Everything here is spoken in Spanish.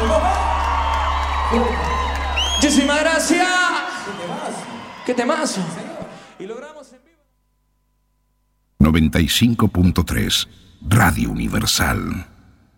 Muchísimas gracias. ¡Qué temazo! Y logramos en vivo 95.3 Radio Universal.